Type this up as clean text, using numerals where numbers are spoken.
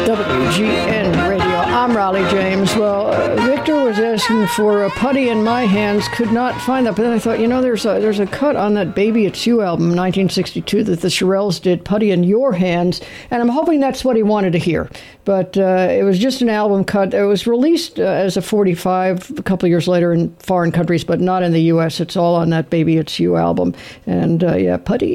WGN Radio. I'm Riley James. Well, Victor was asking for a Putty in My Hands. Could not find that. But then I thought, there's a cut on that Baby It's You album, 1962, that the Shirelles did, Putty in Your Hands. And I'm hoping that's what he wanted to hear. But it was just an album cut. It was released as a 45 a couple of years later in foreign countries, but not in the U.S. It's all on that Baby It's You album. And Putty